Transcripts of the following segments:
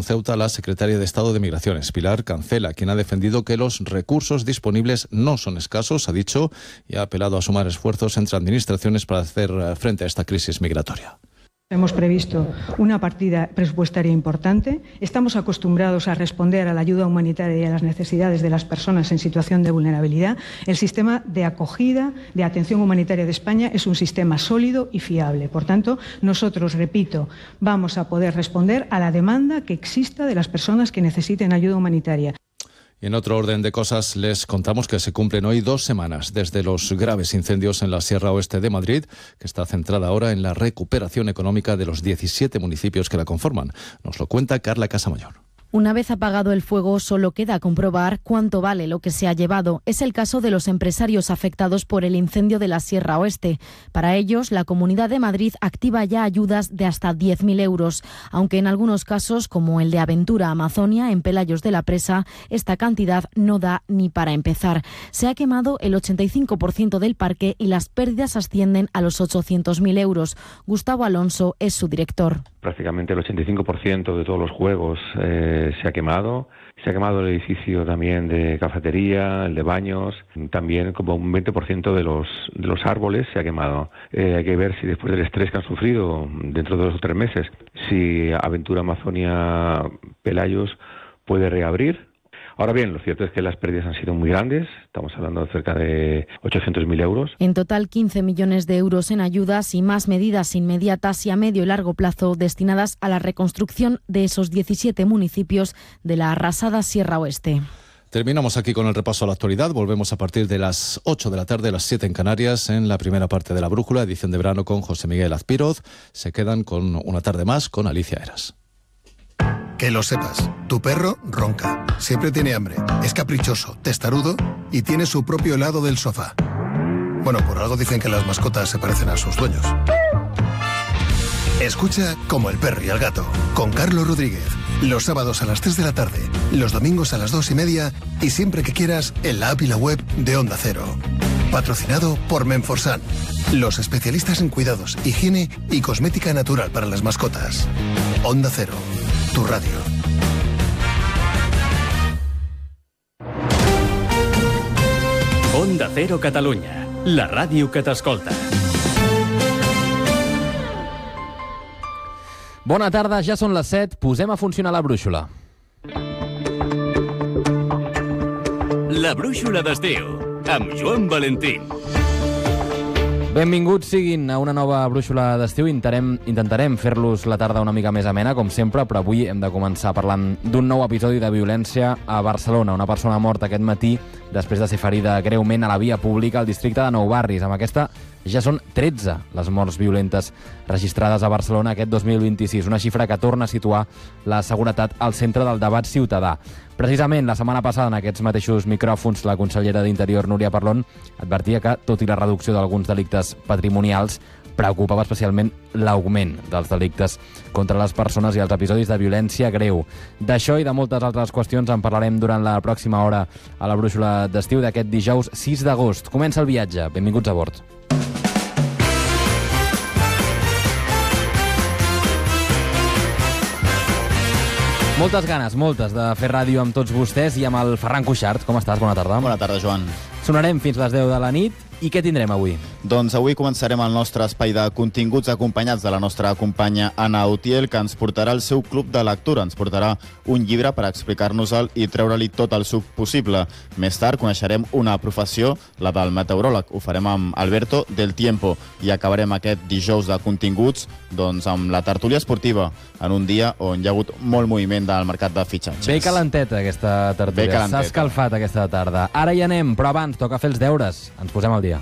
en Ceuta la secretaria de Estado de Migraciones, Pilar Cancela, quien ha defendido que los recursos disponibles no son escasos, ha dicho, y ha apelado a sumar esfuerzos entre administraciones para hacer frente a esta crisis migratoria. Hemos previsto una partida presupuestaria importante. Estamos acostumbrados a responder a la ayuda humanitaria y a las necesidades de las personas en situación de vulnerabilidad. El sistema de acogida, de atención humanitaria de España es un sistema sólido y fiable. Por tanto, nosotros, repito, vamos a poder responder a la demanda que exista de las personas que necesiten ayuda humanitaria. Y en otro orden de cosas, les contamos que se cumplen hoy 2 semanas desde los graves incendios en la Sierra Oeste de Madrid, que está centrada ahora en la recuperación económica de los 17 municipios que la conforman. Nos lo cuenta Carla Casamayor. Una vez apagado el fuego, solo queda comprobar cuánto vale lo que se ha llevado. Es el caso de los empresarios afectados por el incendio de la Sierra Oeste. Para ellos, la Comunidad de Madrid activa ya ayudas de hasta 10.000 euros, aunque en algunos casos, como el de Aventura Amazonia, en Pelayos de la Presa, esta cantidad no da ni para empezar. Se ha quemado el 85% del parque y las pérdidas ascienden a los 800.000 euros. Gustavo Alonso es su director. Prácticamente el 85% de todos los juegos se ha quemado. Se ha quemado el edificio también de cafetería, el de baños, también como un 20% de los árboles se ha quemado. Hay que ver si después del estrés que han sufrido dentro de 2 o 3 meses, si Aventura Amazonia Pelayos puede reabrir. Ahora bien, lo cierto es que las pérdidas han sido muy grandes, estamos hablando de cerca de 800.000 euros. En total, 15 millones de euros en ayudas y más medidas inmediatas y a medio y largo plazo destinadas a la reconstrucción de esos 17 municipios de la arrasada Sierra Oeste. Terminamos aquí con el repaso a la actualidad. Volvemos a partir de las 8 de la tarde, las 7 en Canarias, en la primera parte de La Brújula, edición de verano con José Miguel Azpiroz. Se quedan con una tarde más con Alicia Eras. Que lo sepas, tu perro ronca, siempre tiene hambre, es caprichoso, testarudo y tiene su propio helado del sofá. Bueno, por algo dicen que las mascotas se parecen a sus dueños. Escucha Como el perro y el gato, con Carlos Rodríguez, los sábados a las 3 de la tarde, los domingos a las 2:30 y siempre que quieras en la app y la web de Onda Cero. Patrocinado por Menforsan, los especialistas en cuidados, higiene y cosmética natural para las mascotas. Onda Cero, tu radio. Onda Cero Catalunya, la ràdio que t'escolta. Bona tarda, ja són les 7, posem a funcionar la brúixola. La brúixola d'estiu, amb Joan Valentín. Benvinguts siguin a una nova brúixola d'estiu. Intentarem fer-los la tarda una mica més amena, com sempre, però avui hem de començar parlant d'un nou episodi de violència a Barcelona. Una persona morta aquest matí després de ser ferida greument a la via pública al districte de Nou Barris. Amb aquesta ja són 13 les morts violentes registrades a Barcelona aquest 2026, una xifra que torna a situar la seguretat al centre del debat ciutadà. Precisament, la setmana passada, en aquests mateixos micròfons, la consellera d'Interior, Núria Parlon, advertia que, tot i la reducció d'alguns delictes patrimonials, preocupava especialment l'augment dels delictes contra les persones i els episodis de violència greu. D'això i de moltes altres qüestions en parlarem durant la pròxima hora a la brúixola d'estiu d'aquest dijous 6 d'agost. Comença el viatge. Benvinguts a bord. Moltes ganes, moltes, de fer ràdio amb tots vostès i amb el Ferran Cuixart. Com estàs? Bona tarda. Bona tarda, Joan. Sonarem fins les 10 de la nit. I què tindrem avui? Doncs avui començarem el nostre espai de continguts acompanyats de la nostra companya Anna Utiel, que ens portarà el seu club de lectura. Ens portarà un llibre per explicar-nos-el i treure-li tot el suc possible. Més tard coneixerem una professió, la del meteoròleg. Ho farem amb Alberto del Tiempo. I acabarem aquest dijous de continguts doncs, amb la tertúlia esportiva, en un dia on hi ha hagut molt moviment del mercat de fitxatges. Bé calenteta aquesta tertúlia. S'ha escalfat aquesta tarda. Ara hi anem, però abans toca fer els deures. Ens posem al dia.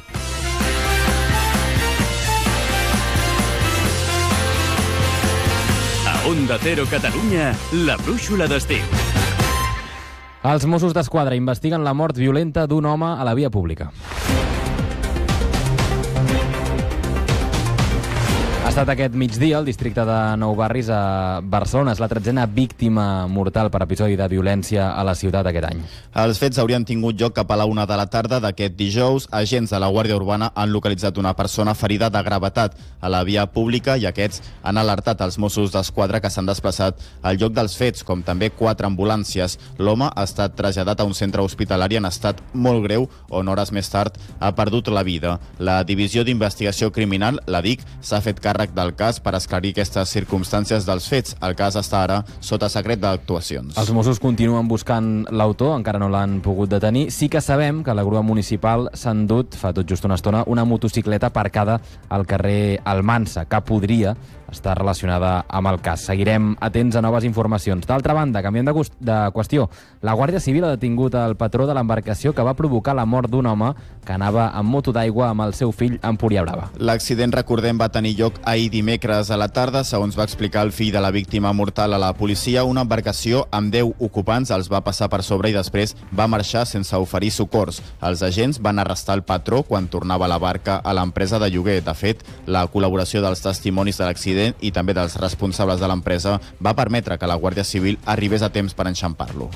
A Onda Cero Catalunya, la brúixola d'estiu. Els Mossos d'Esquadra investiguen la mort violenta d'un home a la via pública. Ha estat aquest migdia al districte de Nou Barris a Barcelona. És la 13a víctima mortal per episodi de violència a la ciutat aquest any. Els fets haurien tingut lloc cap a la 1 de la tarda d'aquest dijous. Agents de la Guàrdia Urbana han localitzat una persona ferida de gravetat a la via pública i aquests han alertat els Mossos d'Esquadra que s'han desplaçat al lloc dels fets, com també 4 ambulàncies. L'home ha estat traslladat a un centre hospitalari en estat molt greu, on hores més tard ha perdut la vida. La Divisió d'Investigació Criminal, la DIC, s'ha fet càrrec del cas per esclarir aquestes circumstàncies dels fets. El cas està ara sota secret d'actuacions. Els Mossos continuen buscant l'autor, encara no l'han pogut detenir. Sí que sabem que la grua municipal s'ha endut, fa tot just una estona, una motocicleta aparcada al carrer Almansa, que podria estar relacionada amb el cas. Seguirem atents a noves informacions. D'altra banda, canviem de qüestió. La Guàrdia Civil ha detingut el patró de l'embarcació que va provocar la mort d'un home que anava amb moto d'aigua amb el seu fill a Empúria Brava. L'accident, recordem, va tenir lloc ahir dimecres a la tarda. Segons va explicar el fill de la víctima mortal a la policia, una embarcació amb 10 ocupants els va passar per sobre i després va marxar sense oferir socors. Els agents van arrestar el patró quan tornava la barca a l'empresa de lloguer. De fet, la col·laboració dels testimonis de l'accident i també dels responsables de l'empresa va permetre que la Guàrdia Civil arribés a temps per enxampar-lo.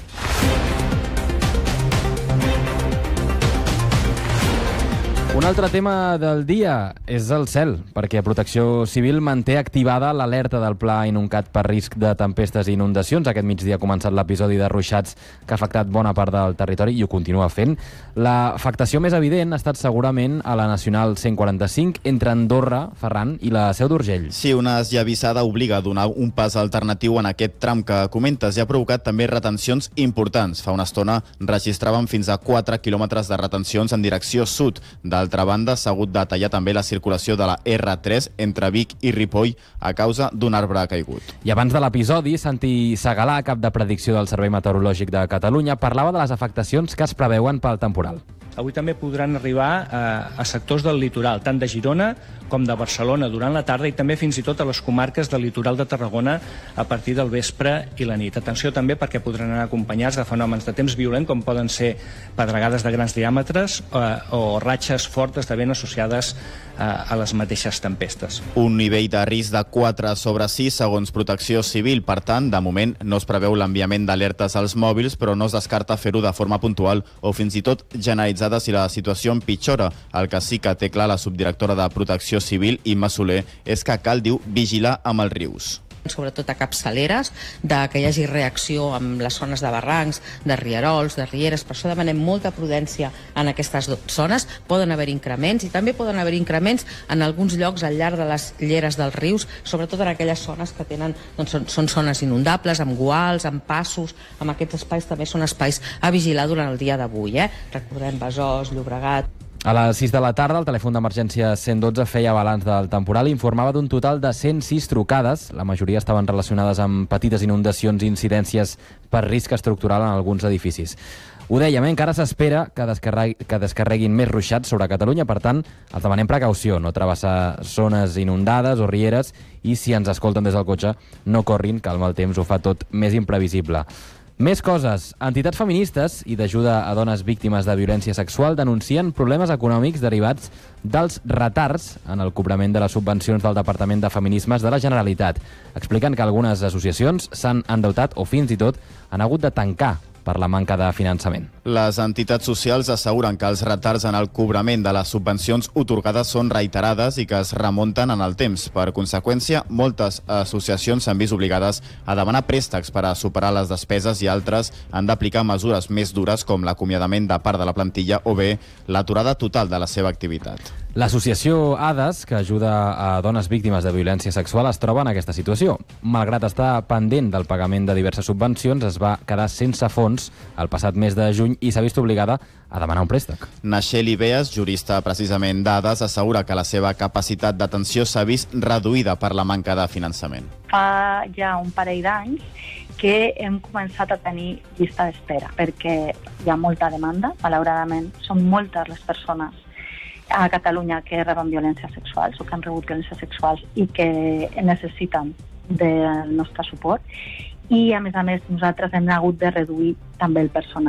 Un altre tema del dia és el cel, perquè Protecció Civil manté activada l'alerta del Pla Inuncat per risc de tempestes i inundacions. Aquest migdia ha començat l'episodi de ruixats que ha afectat bona part del territori i ho continua fent. L'afectació més evident ha estat segurament a la Nacional 145 entre Andorra, Ferran i la Seu d'Urgell. Sí, una esllavissada obliga a donar un pas alternatiu en aquest tram que comentes i ha provocat també retencions importants. Fa una estona registràvem fins a 4 quilòmetres de retencions en direcció sud. D'altra banda, s'ha hagut de tallar també la circulació de la R3 entre Vic i Ripoll a causa d'un arbre caigut. I abans de l'episodi, Santi Segalà, cap de predicció del Servei Meteorològic de Catalunya, parlava de les afectacions que es preveuen pel temporal. Avui també podran arribar a sectors del litoral, tant de Girona com de Barcelona durant la tarda i també fins i tot a les comarques del litoral de Tarragona a partir del vespre i la nit. Atenció també perquè podran anar acompanyats de fenòmens de temps violent com poden ser pedregades de grans diàmetres o ratxes fortes de vent associades a les mateixes tempestes. Un nivell de risc de 4/6 segons Protecció Civil. Per tant, de moment no es preveu l'enviament d'alertes als mòbils, però no es descarta fer-ho de forma puntual o fins i tot generalitzada si la situació empitjora. El que sí que té clar la subdirectora de Protecció Civil, Imma Soler, és que cal, diu, vigilar amb els rius. Sobretot a capçaleres, que hi hagi reacció amb les zones de barrancs, de rierols, de rieres. Per això demanem molta prudència en aquestes zones. Poden haver increments i també poden haver increments en alguns llocs al llarg de les lleres dels rius, sobretot en aquelles zones que tenen, doncs, són zones inundables, amb guals, amb passos. Amb aquests espais també són espais a vigilar durant el dia d'avui. Recordem Besòs, Llobregat. A les 6 de la tarda, el telèfon d'emergència 112 feia balanç del temporal i informava d'un total de 106 trucades. La majoria estaven relacionades amb petites inundacions i incidències per risc estructural en alguns edificis. Ho dèiem, encara s'espera que descarreguin més ruixats sobre Catalunya, per tant, els demanem precaució, no travessar zones inundades o rieres i si ens escolten des del cotxe, no corrin, que el mal temps ho fa tot més imprevisible. Més coses. Entitats feministes i d'ajuda a dones víctimes de violència sexual denuncien problemes econòmics derivats dels retards en el cobrament de les subvencions del Departament de Feminismes de la Generalitat. Expliquen que algunes associacions s'han endeutat o fins i tot han hagut de tancar per la manca de finançament. Les entitats socials asseguren que els retards en el cobrament de les subvencions atorgades són reiterades i que es remunten en el temps. Per conseqüència, moltes associacions s'han vist obligades a demanar préstecs per a superar les despeses i altres han d'aplicar mesures més dures com l'acomiadament de part de la plantilla o bé l'aturada total de la seva activitat. L'associació ADES, que ajuda a dones víctimes de violència sexual, es troba en aquesta situació. Malgrat estar pendent del pagament de diverses subvencions, es va quedar sense fons el passat mes de juny i s'ha vist obligada a demanar un préstec. Naixeli Beas, jurista precisament d'ADES, assegura que la seva capacitat d'atenció s'ha vist reduïda per la manca de finançament. Fa ja un parell d'anys que hem començat a tenir llista d'espera, perquè hi ha molta demanda, malauradament. Són moltes les persones a Catalunya que reben violències sexuals o que han rebut violències sexuals i que necessiten del nostre suport. I, a més, nosaltres hem hagut de reduir també el personal.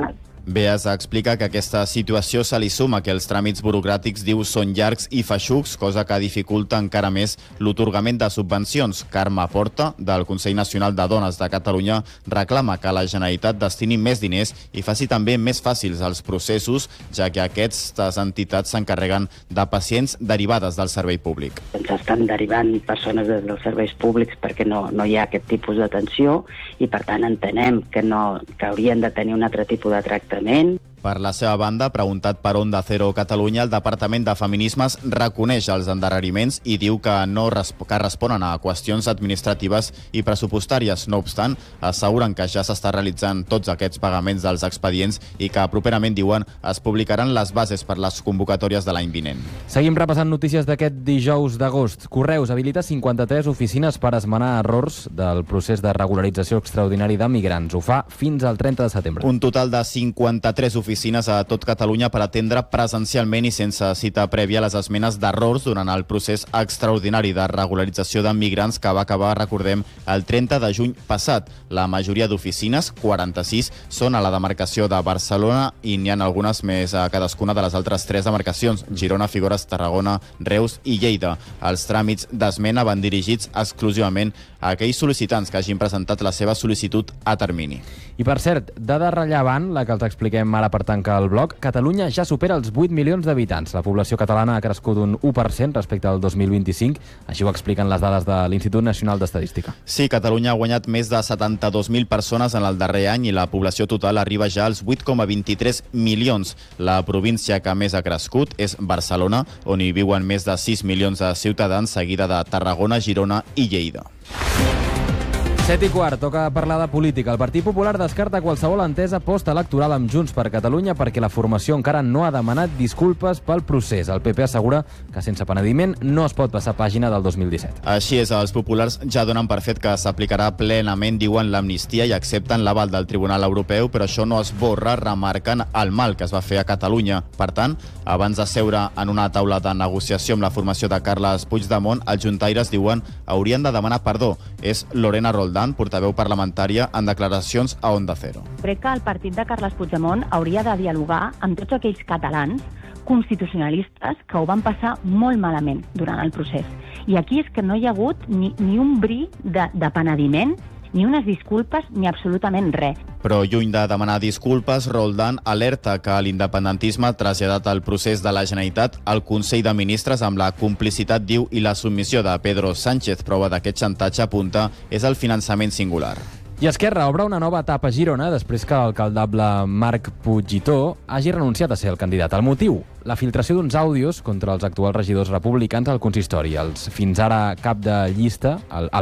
Beas explica que aquesta situació se li suma que els tràmits burocràtics, diu, són llargs i feixucs, cosa que dificulta encara més l'otorgament de subvencions. Carme Porta, del Consell Nacional de Dones de Catalunya, reclama que la Generalitat destini més diners i faci també més fàcils els processos, ja que aquestes entitats s'encarreguen de pacients derivades del servei públic. Ens estan derivant persones des dels serveis públics perquè no hi ha aquest tipus d'atenció i, per tant, entenem que haurien de tenir un altre tipus de tractament. Per la seva banda, preguntat per Onda Cero Catalunya, el Departament de Feminismes reconeix els endarreriments i diu que responen a qüestions administratives i pressupostàries. No obstant, asseguren que ja s'està realitzant tots aquests pagaments dels expedients i que properament, diuen, es publicaran les bases per les convocatòries de l'any vinent. Seguim repassant notícies d'aquest dijous d'agost. Correus habilita 53 oficines per esmenar errors del procés de regularització extraordinari de migrants. Ho fa fins al 30 de setembre. Un total de 53 oficines a tot Catalunya per atendre presencialment i sense cita prèvia les esmenes d'errors durant el procés extraordinari de regularització de migrants que va acabar, recordem, el 30 de juny passat. La majoria d'oficines, 46, són a la demarcació de Barcelona i n'hi ha algunes més a cadascuna de les altres 3 demarcacions, Girona, Figueres, Tarragona, Reus i Lleida. Els tràmits d'esmena van dirigits exclusivament a aquells sol·licitants que hagin presentat la seva sol·licitud a termini. I per cert, dada rellevant, la que els expliquem ara per tancar el bloc, Catalunya ja supera els 8 milions d'habitants. La població catalana ha crescut un 1% respecte al 2025, així ho expliquen les dades de l'Institut Nacional d'Estadística. Sí, Catalunya ha guanyat més de 72.000 persones en el darrer any i la població total arriba ja als 8,23 milions. La província que més ha crescut és Barcelona, on hi viuen més de 6 milions de ciutadans, seguida de Tarragona, Girona i Lleida. 7:15, toca parlar de política. El Partit Popular descarta qualsevol entesa postelectoral amb Junts per Catalunya perquè la formació encara no ha demanat disculpes pel procés. El PP assegura que sense penediment no es pot passar pàgina del 2017. Així és, els populars ja donen per fet que s'aplicarà plenament, diuen, l'amnistia i accepten l'aval del Tribunal Europeu, però això no esborra, remarquen, el mal que es va fer a Catalunya. Per tant, abans de seure en una taula de negociació amb la formació de Carles Puigdemont, els juntaires, diuen, haurien de demanar perdó. És Lorena Roldán, portaveu parlamentària, en declaracions a Onda Cero. Crec que el partit de Carles Puigdemont hauria de dialogar amb tots aquells catalans constitucionalistes que ho van passar molt malament durant el procés. I aquí és que no hi ha hagut ni un bri de penediment, ni unes disculpes, ni absolutament res. Però lluny de demanar disculpes, Roldán alerta que l'independentisme ha traslladat el procés de la Generalitat al Consell de Ministres amb la complicitat, diu, i la submissió de Pedro Sánchez. Prova d'aquest xantatge, apunta, és el finançament singular. I Esquerra obre una nova etapa a Girona després que l'alcaldable Marc Puigditó hagi renunciat a ser el candidat. El motiu? La filtració d'uns àudios contra els actuals regidors republicans al consistori. El fins ara cap de llista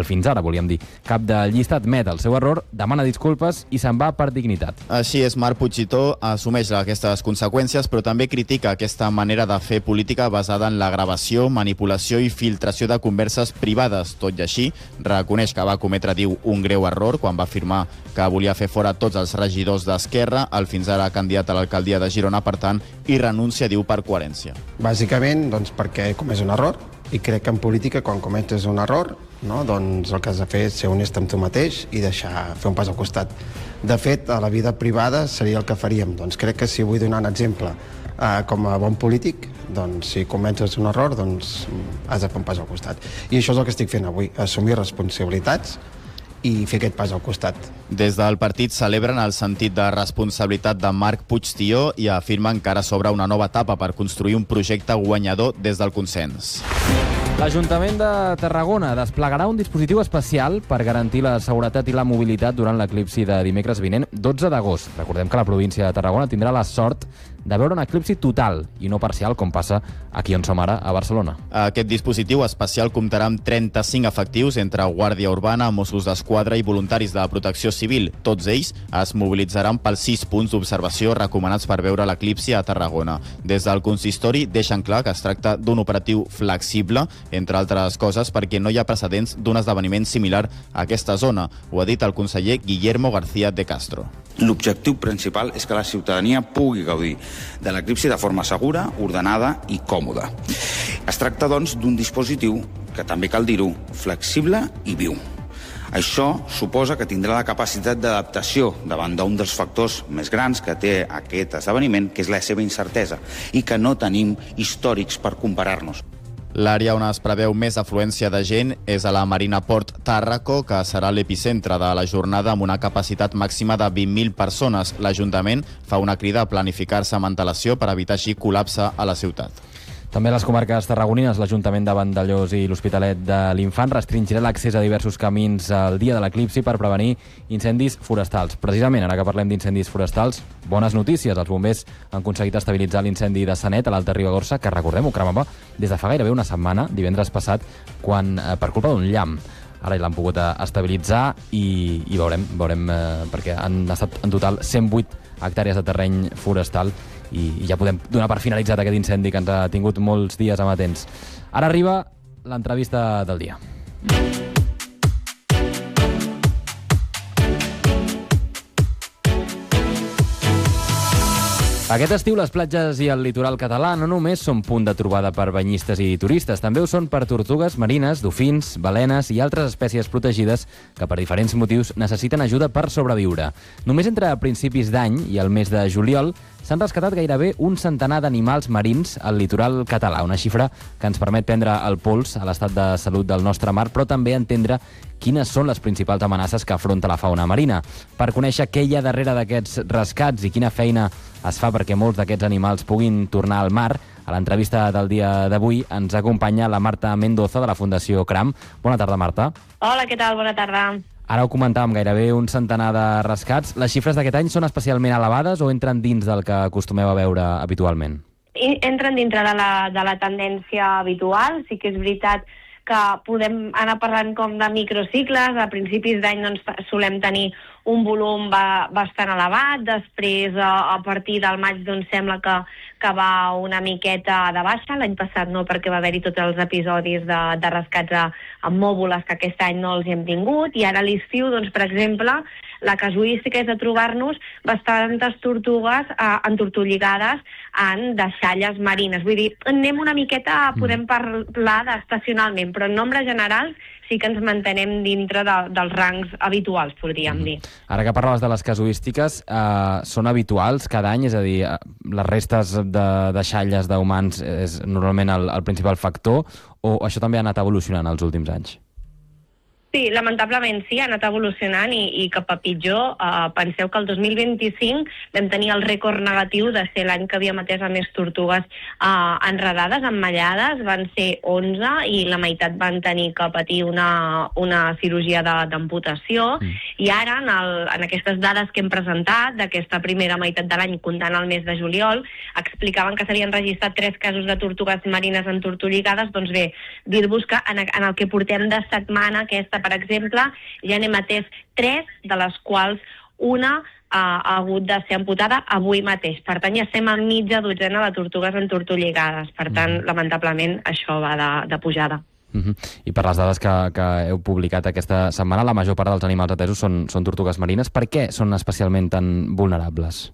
admet el seu error, demana disculpes i se'n va per dignitat. Així és, Marc Puigditó assumeix aquestes conseqüències, però també critica aquesta manera de fer política basada en la gravació, manipulació i filtració de converses privades. Tot i així, reconeix que va cometre, diu, un greu error quan va afirmar que volia fer fora tots els regidors d'Esquerra, el fins ara candidat a l'alcaldia de Girona, per tant, i renuncia, diu, per coherència. Bàsicament, doncs, perquè he comès un error, i crec que en política, quan cometes un error, no, doncs el que has de fer és ser honest amb tu mateix i deixar fer un pas al costat. De fet, a la vida privada seria el que faríem. Doncs crec que si vull donar un exemple com a bon polític, doncs si cometes un error, doncs has de fer un pas al costat. I això és el que estic fent avui, assumir responsabilitats i fer aquest pas al costat. Des del partit celebren el sentit de responsabilitat de Marc Puigditó i afirmen que ara s'obre una nova etapa per construir un projecte guanyador des del consens. L'Ajuntament de Tarragona desplegarà un dispositiu especial per garantir la seguretat i la mobilitat durant l'eclipsi de dimecres vinent, 12 d'agost. Recordem que la província de Tarragona tindrà la sort de veure un eclipsi total i no parcial, com passa aquí on som ara, a Barcelona. Aquest dispositiu especial comptarà amb 35 efectius entre Guàrdia Urbana, Mossos d'Esquadra i voluntaris de protecció civil. Tots ells es mobilitzaran pels 6 punts d'observació recomanats per veure l'eclipsi a Tarragona. Des del consistori deixen clar que es tracta d'un operatiu flexible, entre altres coses perquè no hi ha precedents d'un esdeveniment similar a aquesta zona. Ho ha dit el conseller Guillermo García de Castro. L'objectiu principal és que la ciutadania pugui gaudir de l'eclipsi de forma segura, ordenada i còmoda. Es tracta, doncs, d'un dispositiu que, també cal dir-ho, flexible i viu. Això suposa que tindrà la capacitat d'adaptació davant d'un dels factors més grans que té aquest esdeveniment, que és la seva incertesa, i que no tenim històrics per comparar-nos. L'àrea on es preveu més afluència de gent és a la Marina Port Tàrraco, que serà l'epicentre de la jornada amb una capacitat màxima de 20.000 persones. L'Ajuntament fa una crida a planificar-se amb antelació per evitar així col·lapse a la ciutat. També a les comarques tarragonines, l'Ajuntament de Vandellòs i l'Hospitalet de l'Infant restringirà l'accés a diversos camins el dia de l'eclipsi per prevenir incendis forestals. Precisament, ara que parlem d'incendis forestals, bones notícies. Els bombers han aconseguit estabilitzar l'incendi de Sanet, a l'Alta Ribagorça, que recordem-ho, cremava des de fa gairebé una setmana, divendres passat, quan per culpa d'un llamp. Ara l'han pogut estabilitzar i veurem perquè han estat en total 108 hectàrees de terreny forestal i ja podem donar per finalitzat aquest incendi que ens ha tingut molts dies amatents. Ara arriba l'entrevista del dia. Aquest estiu les platges i el litoral català no només són punt de trobada per banyistes i turistes, també ho són per tortugues marines, dofins, balenes i altres espècies protegides que per diferents motius necessiten ajuda per sobreviure. Només entre principis d'any i el mes de juliol s'han rescatat gairebé un centenar d'animals marins al litoral català, una xifra que ens permet prendre el pols a l'estat de salut del nostre mar, però també entendre quines són les principals amenaces que afronta la fauna marina. Per conèixer què hi ha darrere d'aquests rescats i quina feina es fa perquè molts d'aquests animals puguin tornar al mar, a l'entrevista del dia d'avui ens acompanya la Marta Mendoza de la Fundació CRAM. Bona tarda, Marta. Hola, què tal? Bona tarda. Ara ho comentàvem, gairebé un centenar de rescats. Les xifres d'aquest any són especialment elevades o entren dins del que acostumeu a veure habitualment? Entren dintre de la tendència habitual. Sí que és veritat que podem anar parlant com de microcicles. A principis d'any doncs, solem tenir un volum bastant elevat, després a partir del maig doncs, sembla que va una miqueta de baixa, l'any passat no, perquè va haver-hi tots els episodis de rescats amb mòbules que aquest any no els hem tingut, i ara a l'estiu, doncs, per exemple, la casuística és de trobar-nos bastantes tortugues entortolligades en deixalles marines. Vull dir, anem una miqueta, podem parlar d'estacionalment, però en nombres generals sí que ens mantenem dintre dels rangs habituals, podríem dir. Ara que parlaves de les casuístiques, són habituals cada any? És a dir, les restes de deixalles d'humans és normalment el principal factor, o això també ha anat evolucionant els últims anys? Sí, lamentablement sí, ha anat evolucionant i cap a pitjor. Penseu que el 2025 vam tenir el rècord negatiu de ser l'any que havíem atès a més tortugues enredades, emmallades, van ser 11 i la meitat van tenir que patir una cirurgia d'amputació, i ara en aquestes dades que hem presentat d'aquesta primera meitat de l'any, comptant el mes de juliol, explicaven que s'havien registrat 3 casos de tortugues marines entortolligades. Doncs bé, dir-vos que en el que portem de setmana aquesta, per exemple, ja n'hem atès 3, de les quals una ha hagut de ser amputada avui mateix. Per tant, ja estem a mitja dotzena de tortugues entortolligades. Per tant, lamentablement, això va de pujada. I per les dades que heu publicat aquesta setmana, la major part dels animals atesos són tortugues marines. Per què són especialment tan vulnerables?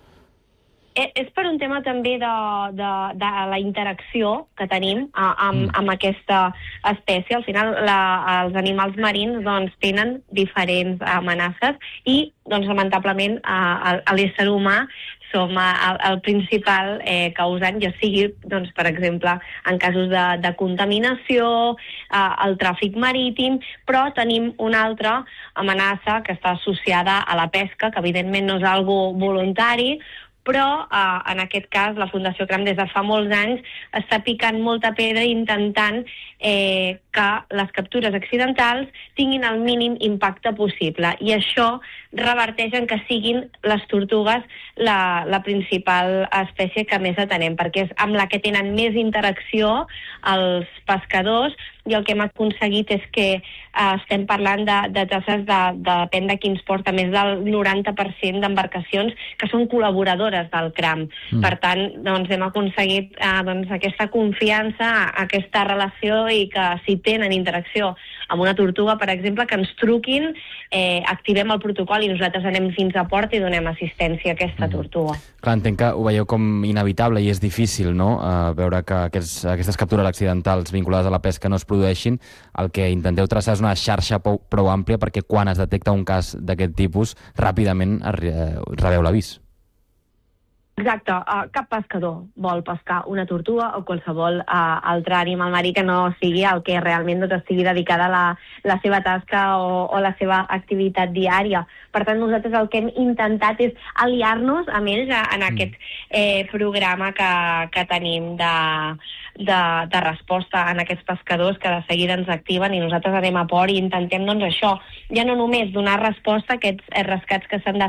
És per un tema també de la interacció que tenim amb aquesta espècie. Al final, els animals marins doncs, tenen diferents amenaces i, doncs, lamentablement, l'ésser humà som el principal causant, ja sigui, doncs, per exemple, en casos de contaminació, el tràfic marítim, però tenim una altra amenaça que està associada a la pesca, que evidentment no és algo voluntari, però en aquest cas la Fundació CRAM des de fa molts anys està picant molta pedra intentant que les captures accidentals tinguin el mínim impacte possible, i això reverteix en que siguin les tortugues la principal espècie que més atenem, perquè és amb la que tenen més interacció els pescadors, i el que hem aconseguit és que estem parlant de tasses depèn de quins porta, més del 90% d'embarcacions que són col·laboradores del CRAM. Per tant, doncs, hem aconseguit aquesta confiança, aquesta relació, i que si tenen interacció amb una tortuga, per exemple, que ens truquin, activem el protocol qual, i nosaltres anem fins a port i donem assistència a aquesta tortuga. Clar, entenc que ho veieu com inevitable i és difícil, no?, veure que aquestes captures accidentals vinculades a la pesca no es produeixin. El que intenteu traçar és una xarxa prou àmplia perquè quan es detecta un cas d'aquest tipus, ràpidament rebeu l'avís. Exacte, cap pescador vol pescar una tortuga o qualsevol altre animal marí que no sigui el que realment estigui dedicada a la seva tasca o la seva activitat diària. Per tant, nosaltres el que hem intentat és aliar-nos amb ells en aquest programa que tenim de resposta en aquests pescadors que de seguida ens activen, i nosaltres anem a port i intentem, doncs, això, ja no només donar resposta a aquests rescats que s'han de